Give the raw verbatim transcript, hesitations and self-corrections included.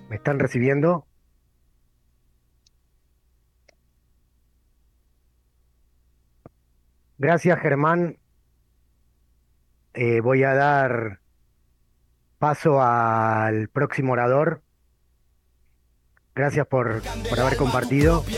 ¿Me están recibiendo? Gracias, Germán. Eh, voy a dar paso al próximo orador. Gracias por, por haber compartido.